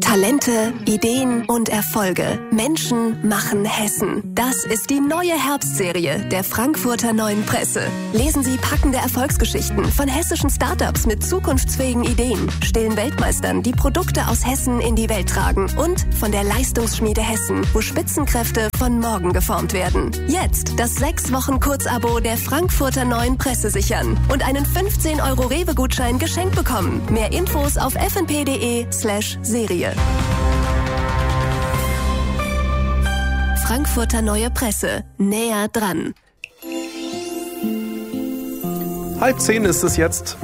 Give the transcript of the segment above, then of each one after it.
Talente, Ideen und Erfolge. Menschen machen Hessen. Das ist die neue Herbstserie der Frankfurter Neuen Presse. Lesen Sie packende Erfolgsgeschichten von hessischen Startups mit zukunftsfähigen Ideen, stillen Weltmeistern, die Produkte aus Hessen in die Welt tragen und von der Leistungsschmiede Hessen, wo Spitzenkräfte von morgen geformt werden. Jetzt das 6-Wochen-Kurzabo der Frankfurter Neuen Presse sichern und einen 15 € Rewe-Gutschein geschenkt bekommen. Mehr Infos auf fnp.de/Serie. Frankfurter Neue Presse. Näher dran. 9:30 ist es jetzt.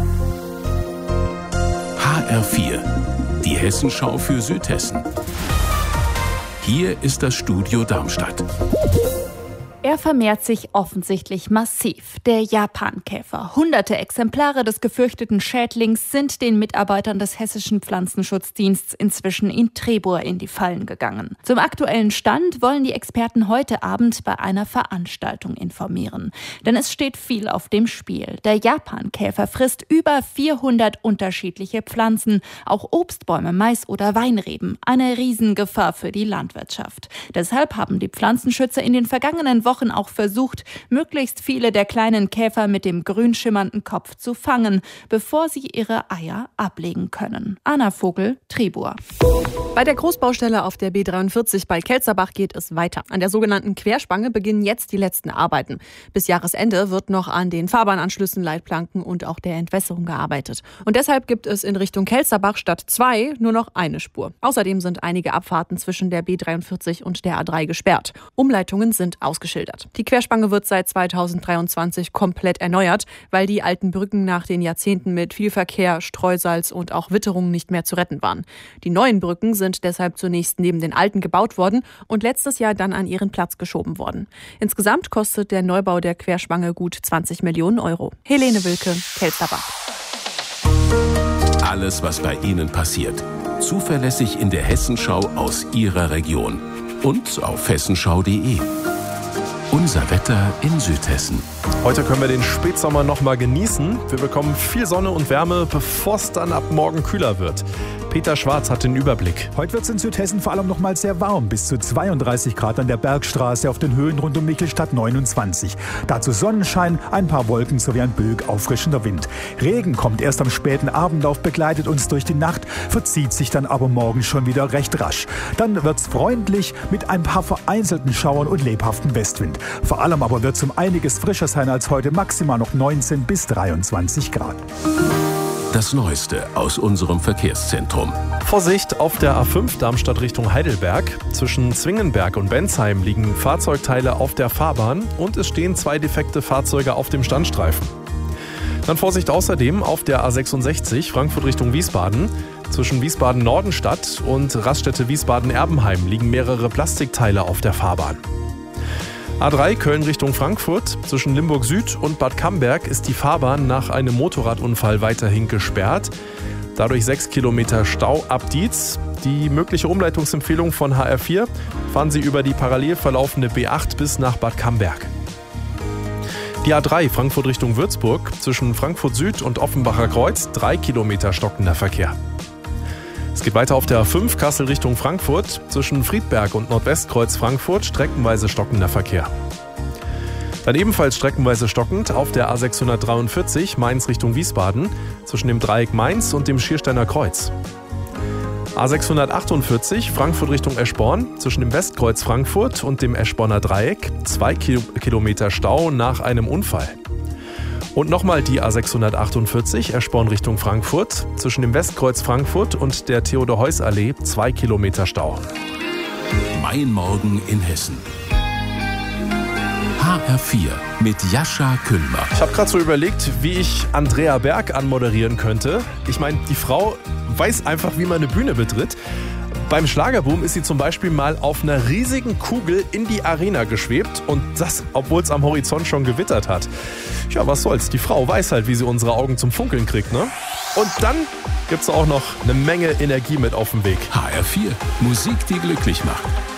HR4. Die Hessenschau für Südhessen. Hier ist das Studio Darmstadt. Er vermehrt sich offensichtlich massiv. Der Japankäfer. Hunderte Exemplare des gefürchteten Schädlings sind den Mitarbeitern des Hessischen Pflanzenschutzdienstes inzwischen in Trebur in die Fallen gegangen. Zum aktuellen Stand wollen die Experten heute Abend bei einer Veranstaltung informieren. Denn es steht viel auf dem Spiel. Der Japankäfer frisst über 400 unterschiedliche Pflanzen, auch Obstbäume, Mais oder Weinreben. Eine Riesengefahr für die Landwirtschaft. Deshalb haben die Pflanzenschützer in den vergangenen Wochen auch versucht, möglichst viele der kleinen Käfer mit dem grün schimmernden Kopf zu fangen, bevor sie ihre Eier ablegen können. Anna Vogel, Trebur. Bei der Großbaustelle auf der B43 bei Kelzerbach geht es weiter. An der sogenannten Querspange beginnen jetzt die letzten Arbeiten. Bis Jahresende wird noch an den Fahrbahnanschlüssen, Leitplanken und auch der Entwässerung gearbeitet. Und deshalb gibt es in Richtung Kelzerbach statt 2 nur noch eine Spur. Außerdem sind einige Abfahrten zwischen der B43 und der A3 gesperrt. Umleitungen sind ausgeschildert. Die Querspange wird seit 2023 komplett erneuert, weil die alten Brücken nach den Jahrzehnten mit viel Verkehr, Streusalz und auch Witterung nicht mehr zu retten waren. Die neuen Brücken sind deshalb zunächst neben den alten gebaut worden und letztes Jahr dann an ihren Platz geschoben worden. Insgesamt kostet der Neubau der Querspange gut 20 Millionen €. Helene Wilke, Kelzerbach. Alles, was bei Ihnen passiert. Zuverlässig in der Hessenschau aus Ihrer Region. Und auf hessenschau.de. Unser Wetter in Südhessen. Heute können wir den Spätsommer noch mal genießen. Wir bekommen viel Sonne und Wärme, bevor es dann ab morgen kühler wird. Peter Schwarz hat den Überblick. Heute wird es in Südhessen vor allem noch mal sehr warm. Bis zu 32 Grad an der Bergstraße, auf den Höhen rund um Michelstadt 29. Dazu Sonnenschein, ein paar Wolken sowie ein böig auffrischender Wind. Regen kommt erst am späten Abendlauf, begleitet uns durch die Nacht, verzieht sich dann aber morgen schon wieder recht rasch. Dann wird's freundlich mit ein paar vereinzelten Schauern und lebhaftem Westwind. Vor allem aber wird es um einiges frischer sein als heute, maximal noch 19 bis 23 Grad. Das Neueste aus unserem Verkehrszentrum. Vorsicht auf der A5 Darmstadt Richtung Heidelberg. Zwischen Zwingenberg und Bensheim liegen Fahrzeugteile auf der Fahrbahn und es stehen 2 defekte Fahrzeuge auf dem Standstreifen. Dann Vorsicht außerdem auf der A66 Frankfurt Richtung Wiesbaden. Zwischen Wiesbaden-Nordenstadt und Raststätte Wiesbaden-Erbenheim liegen mehrere Plastikteile auf der Fahrbahn. A3 Köln Richtung Frankfurt. Zwischen Limburg Süd und Bad Camberg ist die Fahrbahn nach einem Motorradunfall weiterhin gesperrt. Dadurch 6 Kilometer Stau ab Dietz. Die mögliche Umleitungsempfehlung von HR4: fahren Sie über die parallel verlaufende B8 bis nach Bad Camberg. Die A3 Frankfurt Richtung Würzburg. Zwischen Frankfurt Süd und Offenbacher Kreuz 3 Kilometer stockender Verkehr. Es geht weiter auf der A5 Kassel Richtung Frankfurt. Zwischen Friedberg und Nordwestkreuz Frankfurt streckenweise stockender Verkehr. Dann ebenfalls streckenweise stockend auf der A643 Mainz Richtung Wiesbaden. Zwischen dem Dreieck Mainz und dem Schiersteiner Kreuz. A648 Frankfurt Richtung Eschborn. Zwischen dem Westkreuz Frankfurt und dem Eschborner Dreieck 2 Kilometer Stau nach einem Unfall. Und nochmal die A648 Eschborn Richtung Frankfurt. Zwischen dem Westkreuz Frankfurt und der Theodor-Heuss-Allee 2 Kilometer Stau. Mein Morgen in Hessen. HR4 mit Jascha Kühlmer. Ich habe gerade so überlegt, wie ich Andrea Berg anmoderieren könnte. Ich meine, die Frau weiß einfach, wie man eine Bühne betritt. Beim Schlagerboom ist sie zum Beispiel mal auf einer riesigen Kugel in die Arena geschwebt und das, obwohl es am Horizont schon gewittert hat. Ja, was soll's, die Frau weiß halt, wie sie unsere Augen zum Funkeln kriegt, ne? Und dann gibt's auch noch eine Menge Energie mit auf dem Weg. HR4, Musik, die glücklich macht.